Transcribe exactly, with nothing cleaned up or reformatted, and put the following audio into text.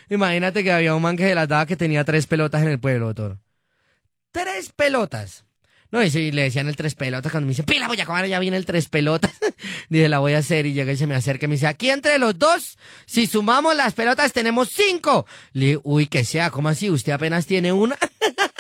Imagínate que había un man que se las daba que tenía tres pelotas en el pueblo, doctor. Tres pelotas. No, y si le decían el tres pelotas, cuando me dice, pila, voy a comer, ya viene el tres pelotas. Dije, la voy a hacer, y llega y se me acerca y me dice, aquí entre los dos, si sumamos las pelotas tenemos cinco. Le dije, uy, que sea, ¿cómo así? ¿Usted apenas tiene una?